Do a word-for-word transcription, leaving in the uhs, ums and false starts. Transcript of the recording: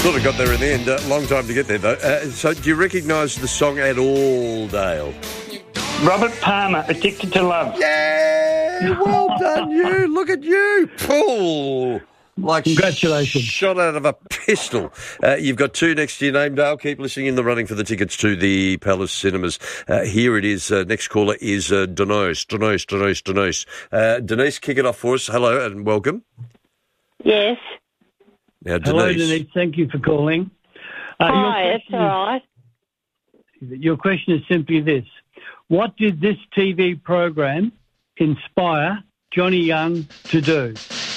Sort of got there in the end. A uh, long time to get there, though. Uh, so do you recognise the song at all, Dale? Robert Palmer, Addicted to Love. Yeah! Well done, you. Look at you. Pull. Like Congratulations. Shot out of a pistol. Uh, you've got two next to your name, Dale. Keep listening in the running for the tickets to the Palace Cinemas. Uh, here it is. Uh, next caller is uh, Denise. Denise, Denise, Denise. Uh, Denise, kick it off for us. Hello and welcome. Yes. Now, Denise. Hello, Denise. Thank you for calling. Uh, Hi, that's all right. Your question is simply this. What did this T V program inspire Johnny Young to do?